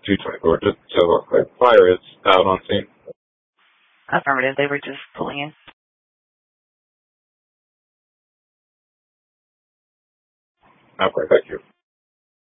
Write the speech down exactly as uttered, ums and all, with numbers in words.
two twenty-four, just so quick. Fire is out on scene. Affirmative. They were just pulling in. Okay, thank you.